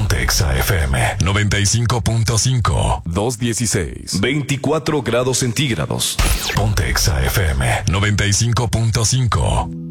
Ponte Exa FM 95.5. 216. 24 grados centígrados. Ponte Exa FM 95.5.